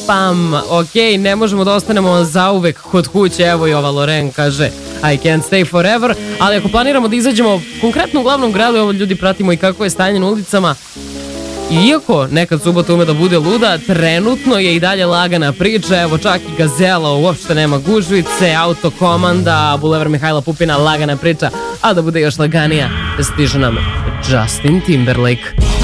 pam, ok, ne možemo da ostanemo zauvek kod kuće, evo i ova Loren kaže I can't stay forever, ali ako planiramo da izađemo konkretno u glavnom gradu, evo ljudi pratimo i kako je stanje na ulicama, iako nekad subota ume da bude luda, trenutno je i dalje lagana priča, evo čak i Gazela, uopšte nema gužvice, Autokomanda, Bulevar Mihajla Pupina, lagana priča, a da bude još laganija, stiže nam Justin Timberlake.